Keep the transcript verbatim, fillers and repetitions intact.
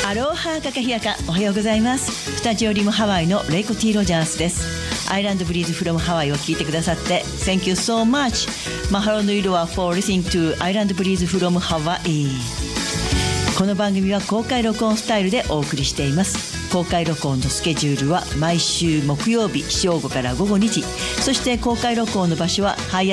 アロハカカヒヤカ、おはようございます。スタジオリムハワイのレイコ T ロジャースです。アイランドブリーズフロムハワイを聞いてくださって Thank you so much。 マハロの色は for listening to アイランドブリーズフロムハワイ。この番組は公開録音スタイルでお送りしています。公開録音のスケジュールは毎週木曜日正午から午後にじ、そして公開録音の場所はハイ